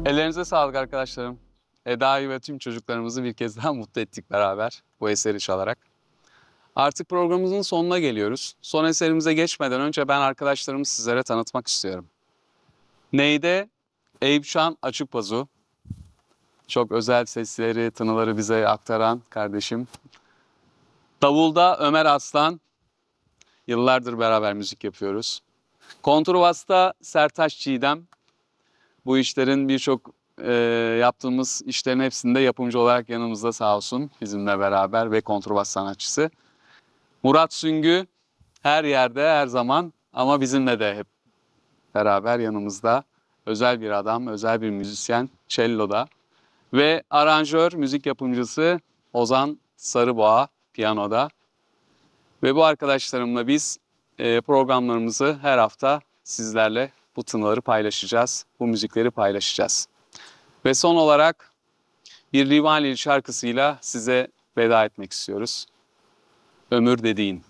Ellerinize sağlık arkadaşlarım. Eda'yı ve tüm çocuklarımızı bir kez daha mutlu ettik beraber bu eseri çalarak. Artık programımızın sonuna geliyoruz. Son eserimize geçmeden önce ben arkadaşlarımı sizlere tanıtmak istiyorum. Neyde Eyüpşan Açıkbazu. Çok özel sesleri, tınıları bize aktaran kardeşim. Davulda Ömer Aslan. Yıllardır beraber müzik yapıyoruz. Kontrbasta Sertaç Çiğdem. Bu işlerin birçok yaptığımız işlerin hepsinde yapımcı olarak yanımızda sağ olsun bizimle beraber ve kontrbas sanatçısı. Murat Süngü her yerde her zaman ama bizimle de hep beraber yanımızda. Özel bir adam, özel bir müzisyen, cello'da. Ve aranjör, müzik yapımcısı Ozan Sarıboğa piyanoda. Ve bu arkadaşlarımla biz programlarımızı her hafta sizlerle bu tınıları paylaşacağız, bu müzikleri paylaşacağız. Ve son olarak bir Livaneli şarkısıyla size veda etmek istiyoruz. Ömür Dediğin.